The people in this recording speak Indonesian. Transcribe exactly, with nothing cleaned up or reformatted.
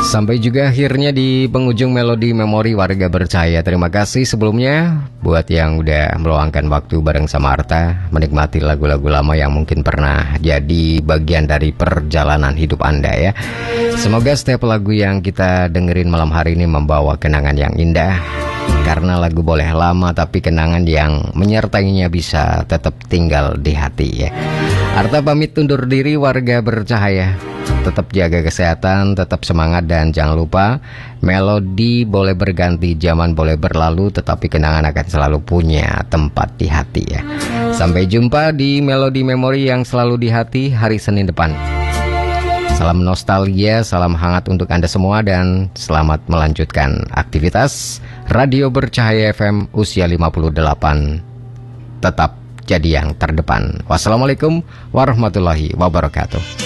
Sampai juga akhirnya di penghujung Melodi Memori Warga Bercahaya. Terima kasih sebelumnya buat yang udah meluangkan waktu bareng sama Arta, menikmati lagu-lagu lama yang mungkin pernah jadi bagian dari perjalanan hidup Anda ya. Semoga setiap lagu yang kita dengerin malam hari ini membawa kenangan yang indah. Karena lagu boleh lama tapi kenangan yang menyertainya bisa tetap tinggal di hati ya. Arta pamit undur diri Warga Bercahaya. Tetap jaga kesehatan, tetap semangat, dan jangan lupa melodi boleh berganti, zaman boleh berlalu, tetapi kenangan akan selalu punya tempat di hati ya. Sampai jumpa di Melodi Memori yang selalu di hati hari Senin depan. Salam nostalgia, salam hangat untuk Anda semua, dan selamat melanjutkan aktivitas Radio Bercahaya F M usia lima puluh delapan. Tetap jadi yang terdepan. Wassalamualaikum warahmatullahi wabarakatuh.